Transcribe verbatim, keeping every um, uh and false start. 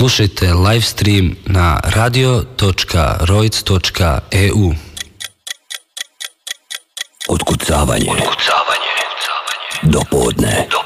Slušajte live stream na radio točka rojc točka e u. Otkucavanje. Otkucavanje. Do podne. Do